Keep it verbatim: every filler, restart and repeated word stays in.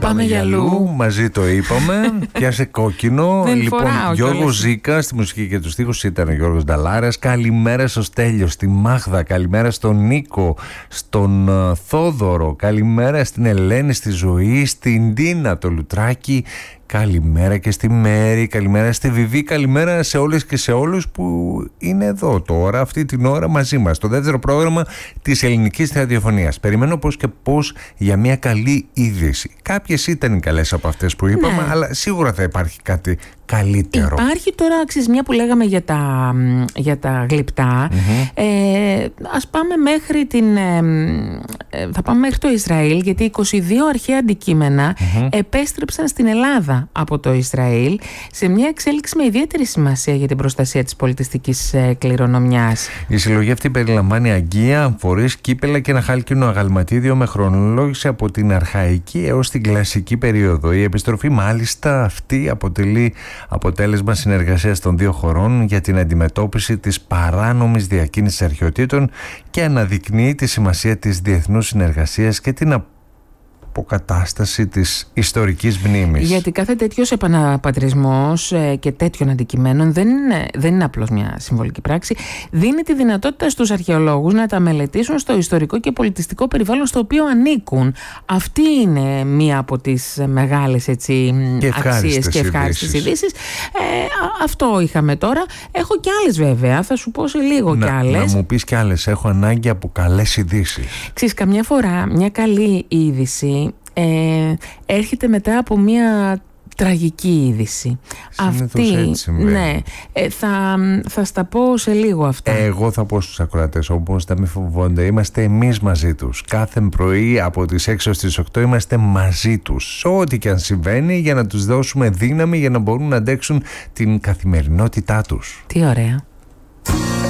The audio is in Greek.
Πάμε για αλλού. Μαζί το είπαμε. Πιάσε κόκκινο. Δεν Λοιπόν, φοράω Γιώργος κιόλας. Ζήκα στη μουσική και τους στίχους ήταν ο Γιώργος Νταλάρας. Καλημέρα στο Στέλιο, στη Μάγδα. Καλημέρα στον Νίκο, στον uh, Θόδωρο. Καλημέρα στην Ελένη, στη Ζωή, στην Τίνα, το Λουτράκι. Καλημέρα και στη Μέρη, καλημέρα στη Βιβί, καλημέρα σε όλες και σε όλους που είναι εδώ τώρα, αυτή την ώρα μαζί μας. Το δεύτερο πρόγραμμα της ελληνικής ραδιοφωνίας. Περιμένω πώς και πώς για μια καλή είδηση. Κάποιες ήταν οι καλές από αυτές που είπαμε, Ναι. αλλά σίγουρα θα υπάρχει κάτι καλύτερο. Υπάρχει τώρα, αξίζει μια που λέγαμε για τα, για τα γλυπτά. Mm-hmm. Ε, ας πάμε μέχρι την... Ε, ε, θα πάμε μέχρι το Ισραήλ, γιατί είκοσι δύο αρχαία αντικείμενα mm-hmm. επέστρεψαν στην Ελλάδα από το Ισραήλ, σε μια εξέλιξη με ιδιαίτερη σημασία για την προστασία της πολιτιστικής ε, κληρονομιάς. Η συλλογή αυτή περιλαμβάνει αγκία, αμφορείς, κύπελα και ένα χάλκινο αγαλματίδιο με χρονολόγηση από την αρχαϊκή έως την κλασική περίοδο. Η επιστροφή μάλιστα αυτή αποτελεί αποτέλεσμα συνεργασίας των δύο χωρών για την αντιμετώπιση της παράνομης διακίνησης αρχαιοτήτων και αναδεικνύει τη σημασία της διεθνούς συνεργασίας και την αποκατάσταση της ιστορικής μνήμης. Γιατί κάθε τέτοιος επαναπατρισμός ε, και τέτοιων αντικειμένων δεν είναι, δεν είναι απλώς μια συμβολική πράξη. Δίνει τη δυνατότητα στους αρχαιολόγους να τα μελετήσουν στο ιστορικό και πολιτιστικό περιβάλλον στο οποίο ανήκουν. Αυτή είναι μία από τις μεγάλες έτσι, και αξίες και ευχάριστες ειδήσεις. Ε, αυτό είχαμε τώρα. Έχω κι άλλες βέβαια, θα σου πω σε λίγο να, κι άλλες. Να μου πεις κι άλλες, έχω ανάγκη από καλές ειδήσεις. Ξέρεις, καμιά φορά μια καλή είδηση Ε, έρχεται μετά από μια τραγική είδηση. Συνήθως Αυτή, έτσι συμβαίνει. ναι, ε, θα, θα στα πω σε λίγο αυτά. Εγώ θα πω στους ακροατές όμως να μην φοβόνται. Είμαστε εμείς μαζί τους. Κάθε πρωί από τις έξι ως τις οκτώ είμαστε μαζί τους. Σε ό,τι και αν συμβαίνει, για να τους δώσουμε δύναμη για να μπορούν να αντέξουν την καθημερινότητά τους. Τι ωραία.